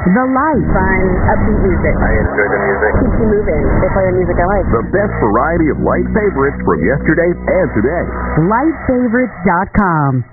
The Light. Fun, upbeat music. I enjoy the music. Keeps you moving. They play the music I like. The best variety of light favorites from yesterday and today. Lightfavorites.com.